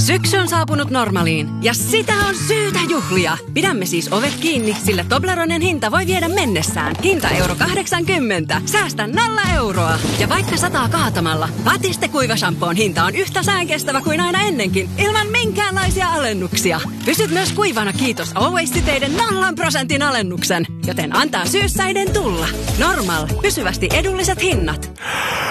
Syksy on saapunut Normaliin ja sitä on syytä juhlia. Pidämme siis ovet kiinni, sillä Tobleronen hinta voi viedä mennessään. Hinta €80. Säästä 0 euroa. Ja vaikka sataa kaatamalla, Batiste kuivashampoon hinta on yhtä säänkestävä kuin aina ennenkin, ilman minkäänlaisia alennuksia. Pysyt myös kuivana kiitos Always-siteiden 0% alennuksen, joten antaa syyssäiden tulla. Normal. Pysyvästi edulliset hinnat.